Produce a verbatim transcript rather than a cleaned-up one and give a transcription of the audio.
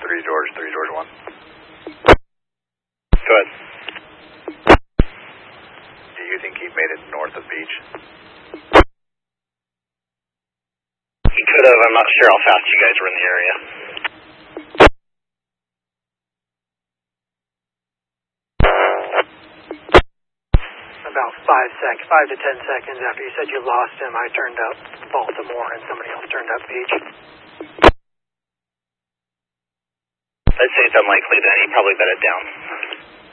three George, three George one. Go ahead. Do you think he made it north of beach? He could have. I'm not sure how fast you guys were in the area. About five sec, five to ten seconds after you said you lost him, I turned up Baltimore and somebody else turned up Beach. I'd say it's unlikely then. He probably bet it down.